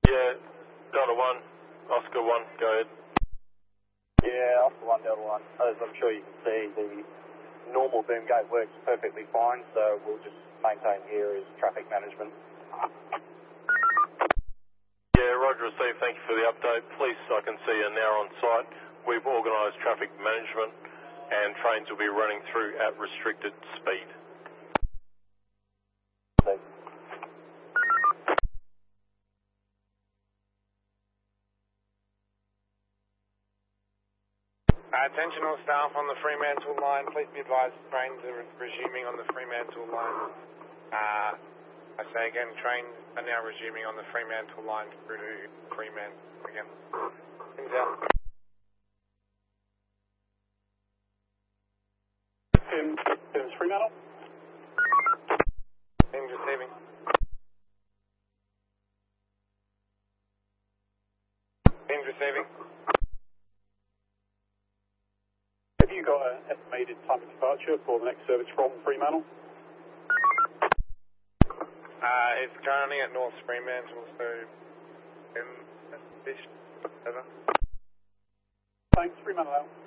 Yeah, Delta 1, Oscar 1, go ahead. Yeah, Oscar 1, Delta 1. As I'm sure you can see, the normal boom gate works perfectly fine, so we'll just maintain here as traffic management. Yeah, Roger received, thank you for the update. Police, I can see, are now on site. We've organised traffic management and trains will be running through at restricted speed. Attention all staff on the Fremantle line, please be advised trains are resuming on the Fremantle line. I say again, trains are now resuming on the Fremantle line through to Fremantle again. Things out. Tim's Fremantle. Things receiving. Things receiving. Have you got an estimated time of departure for the next service from Fremantle? It's currently at North Fremantle, so this over. Thanks, Fremantle out.